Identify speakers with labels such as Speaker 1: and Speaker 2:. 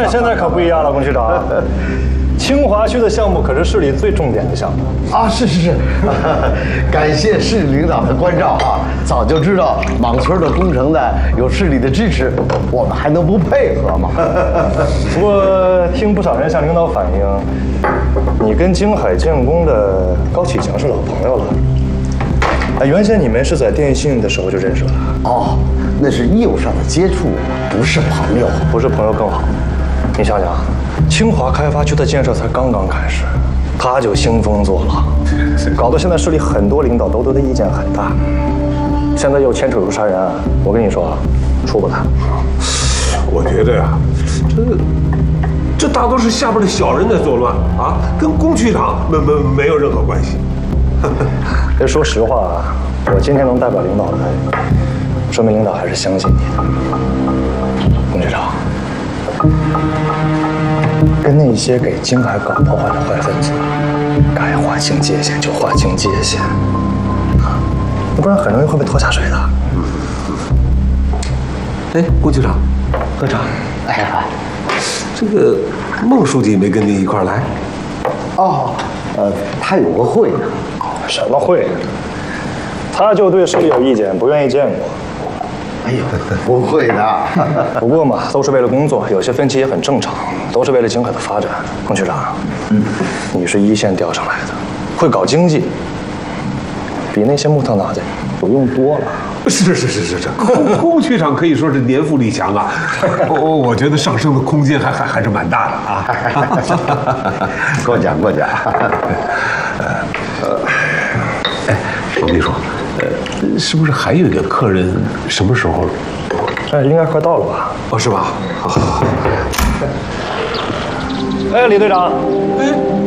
Speaker 1: 但现在可不一样了，龚区长。清华区的项目可是市里最重点的项目
Speaker 2: 啊！是，感谢市里领导的关照啊！早就知道莽村的工程呢有市里的支持，我们还能不配合吗？
Speaker 1: 不过听不少人向领导反映，你跟京海建工的高启强是老朋友了。原先你们是在电信的时候就认识了？
Speaker 2: 哦，那是业务上的接触，不是朋友。
Speaker 1: 不是朋友更好。你想想，清华开发区的建设才刚刚开始，他就兴风作浪，搞得现在市里很多领导都对他意见很大。现在又牵扯出杀人案，我跟你说，出不来。
Speaker 3: 我觉得呀，这大多是下边的小人在作乱啊，跟龚区长没有任何关系。
Speaker 1: 这说实话，我今天能代表领导来，说明领导还是相信你的，龚局长。跟那些给京海搞破坏的坏分子，该划清界限就划清界限，不然很容易会被拖下水的。
Speaker 3: 哎，龚局长，科长，
Speaker 2: 哎呀，
Speaker 3: 这个孟书记没跟您一块儿来？
Speaker 2: 哦，他有个会呢。
Speaker 1: 什么会？他就对市里有意见，不愿意见我。
Speaker 2: 哎呦，不会的。
Speaker 1: 不过嘛，都是为了工作，有些分歧也很正常，都是为了京海的发展。龚局长，你是一线调上来的，会搞经济，比那些木头脑袋有用多了。
Speaker 3: 是，龚区长可以说是年富力强啊，我觉得上升的空间还是蛮大的啊。
Speaker 2: 过奖。
Speaker 3: 我跟你说，是不是还有一个客人？什么时候？
Speaker 1: 应该快到了吧？
Speaker 3: 哦，是吧？好。
Speaker 1: 哎，李队长。
Speaker 3: 哎。